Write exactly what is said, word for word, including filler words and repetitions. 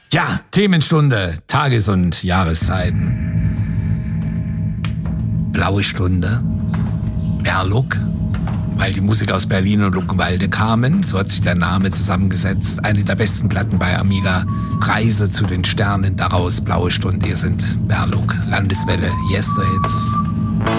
Ja, Themenstunde, Tages- und Jahreszeiten. Blaue Stunde, Berluck, weil die Musiker aus Berlin und Luckenwalde kamen. So hat sich der Name zusammengesetzt. Eine der besten Platten bei Amiga. Reise zu den Sternen, daraus Blaue Stunde. Hier sind Berluck, Landeswelle, Yesterhits.